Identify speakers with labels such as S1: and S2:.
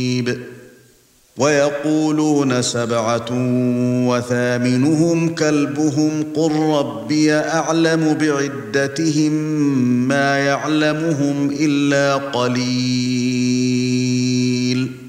S1: ويقولون 7 وثامنهم كلبهم قل ربي أعلم بعدتهم ما يعلمهم إلا قليل